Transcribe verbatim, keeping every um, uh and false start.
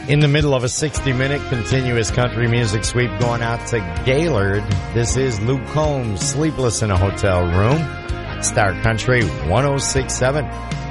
In the middle of a sixty-minute continuous country music sweep going out to Gaylord, this is Luke Combs, Sleepless in a Hotel Room, Star Country one oh six point seven.